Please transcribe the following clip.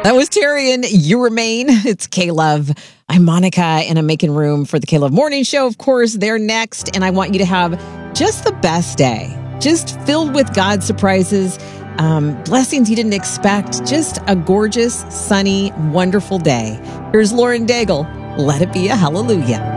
That was Terry and You Remain. It's K-Love. I'm Monica, and I'm making room for the K-Love Morning Show. Of course, they're next, and I want you to have just the best day. Just filled with God's surprises, blessings you didn't expect. Just a gorgeous, sunny, wonderful day. Here's Lauren Daigle. Let it be a hallelujah.